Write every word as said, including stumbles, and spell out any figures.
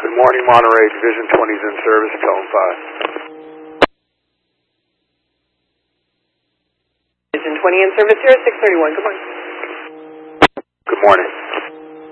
Good morning, Monterey. Division twenty is in service. Tone five. Division twenty in service here at six thirty-one. Good morning. Good morning.